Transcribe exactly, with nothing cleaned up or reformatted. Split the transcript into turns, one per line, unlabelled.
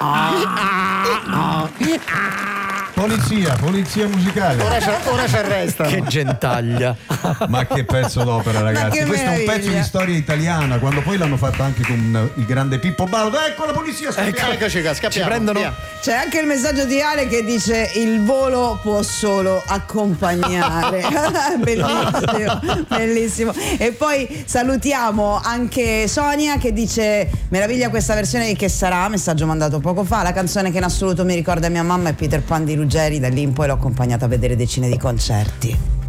Polizia, polizia musicale.
Ora ci, ora ci arrestano.
Che gentaglia.
Ma che pezzo d'opera, ragazzi. Questo è un pezzo di storia italiana. Quando poi l'hanno fatta anche con il grande Pippo Baudo. Ecco la polizia, scappiamo.
Eccoci qua, scappiamo.
Ci prendono.
Via.
C'è anche il messaggio di Ale che dice: il volo può solo accompagnare. Bellissimo, bellissimo. E poi salutiamo anche Sonia che dice: meraviglia questa versione di Che sarà, messaggio mandato poco fa. La canzone che in assoluto mi ricorda mia mamma è Peter Pan di Ruggeri, da lì in poi l'ho accompagnata a vedere decine di concerti.